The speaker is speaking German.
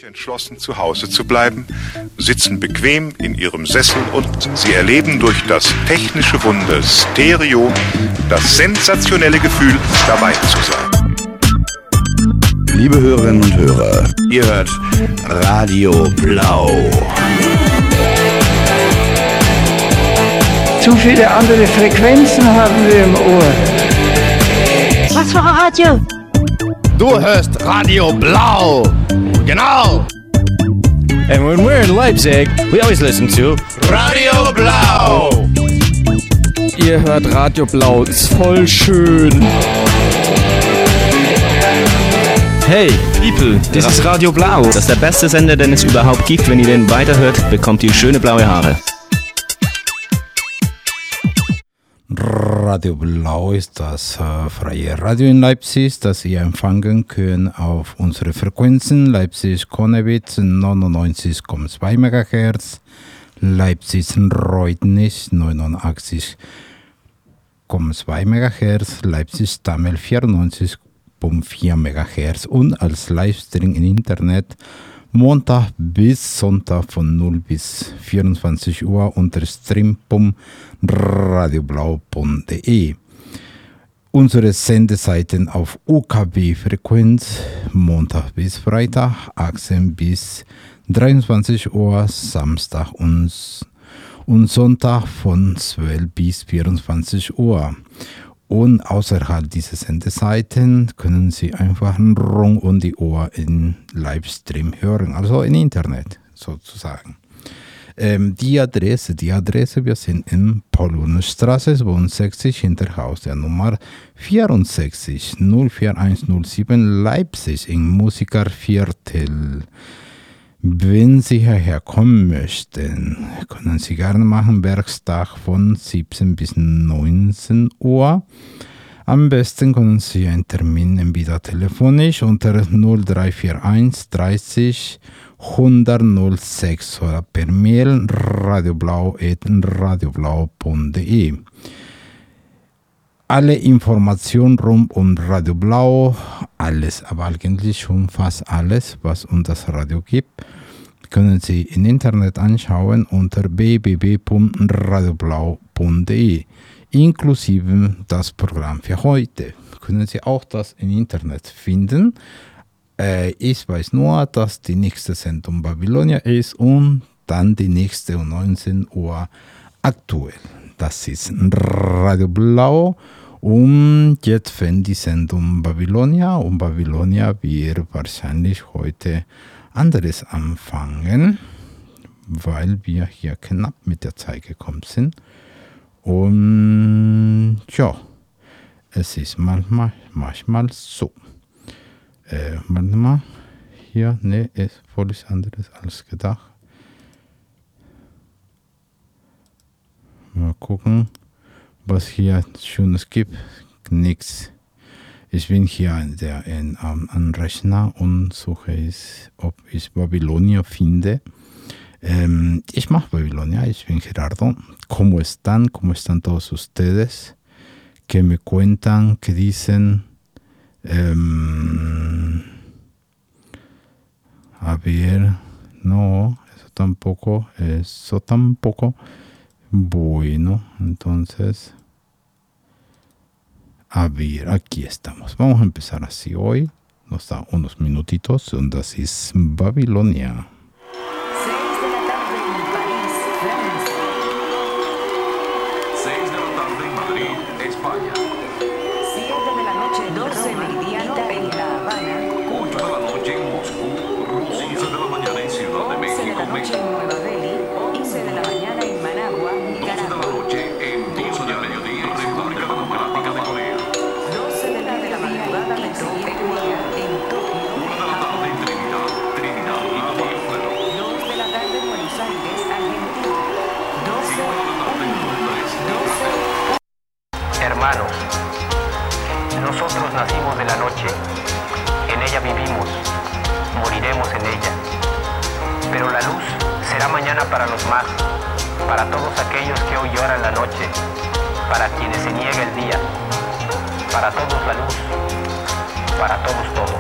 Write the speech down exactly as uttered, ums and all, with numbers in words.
Entschlossen, zu Hause zu bleiben, sitzen bequem in ihrem Sessel und sie erleben durch das technische Wunder Stereo das sensationelle Gefühl, dabei zu sein. Liebe Hörerinnen und Hörer, ihr hört Radio Blau. Zu viele andere Frequenzen haben wir im Ohr. Was für ein Radio? Du hörst Radio Blau. Genau. And when we're in Leipzig, we always listen to Radio Blau. Ihr hört Radio Blau, ist voll schön. Hey, people, this is Radio Blau. Das ist der beste Sender, den es überhaupt gibt. Wenn ihr den weiterhört, bekommt ihr schöne blaue Haare. Radio Blau ist das äh, freie Radio in Leipzig, das ihr empfangen könnt auf unsere Frequenzen Leipzig-Konnewitz neunundneunzig Komma zwei Megahertz, Leipzig-Reutnich neunundachtzig Komma zwei Megahertz, Leipzig-Stammel vierundneunzig Komma vier Megahertz und als Livestream im Internet Montag bis Sonntag von null bis vierundzwanzig Uhr unter stream punkt radioblau punkt de. Unsere Sendeseiten auf U K B-Frequenz Montag bis Freitag, achtzehn bis dreiundzwanzig Uhr, Samstag und, und Sonntag von zwölf bis vierundzwanzig Uhr. Und außerhalb dieser Sendeseiten können Sie einfach rund um die Uhr in Livestream hören, also im Internet sozusagen. Ähm, die Adresse, die Adresse, wir sind in Paulunenstraße zweiundsechzig hinter Haus der Nummer vierundsechzig null vier eins null sieben Leipzig im Musikerviertel. Wenn Sie hierher kommen möchten, können Sie gerne machen, Werkstag von siebzehn bis neunzehn Uhr. Am besten können Sie einen Termin entweder telefonisch unter null drei vier eins dreißig hundert null sechs oder per Mail radioblau at radioblau punkt de. Alle Informationen rund um Radio Blau, alles, aber eigentlich schon fast alles, was uns das Radio gibt, können Sie im Internet anschauen unter w w w punkt radioblau punkt de, inklusive das Programm für heute. Können Sie auch das im Internet finden. Äh, ich weiß nur, dass die nächste Sendung Babylonia ist und dann die nächste um neunzehn Uhr aktuell. Das ist Radio Blau. Und jetzt fängt die Sendung Babylonia und Babylonia wird wahrscheinlich heute anderes anfangen, weil wir hier knapp mit der Zeit gekommen sind. Und ja, es ist manchmal, manchmal so. Äh, manchmal hier, ne, ist völlig anderes als gedacht. Mal gucken, was hier Schönes gibt. Nichts. Ich bin hier in der, in, um, am Rechner und suche, es, ob ich Babylonia finde. Ähm, ich mache Babylonia, ich bin Gerardo. ¿Cómo están? ¿Cómo están todos ustedes? Que me cuentan, que dicen. Ähm, a ver, no, eso tampoco, eso tampoco. Bueno, entonces, a ver, aquí estamos. Vamos a empezar así hoy. Nos da unos minutitos und das ist Babylonia. seis de la tarde en París, Francia. seis de la tarde en Madrid, España. siete de la noche en doce meridiano en La Habana. ocho de la noche en Moscú, Rusia. once de la mañana en Ciudad de México, once de la noche en Nueva Delhi. once de la mañana en Managua, doce de la noche en doce del mediodía en República Democrática de Corea. doce de la madrugada en Corea, en Tokio. una de la tarde en Trinidad, Trinidad y Tobago. dos de la tarde en Buenos Aires, Argentina. doce cinco de la tarde en Londres. doce Hermanos, nosotros nacimos de la noche, en ella vivimos, moriremos en ella. Pero la luz será mañana para los más, para todos aquellos que hoy lloran la noche, para quienes se niega el día, para todos la luz, para todos todo.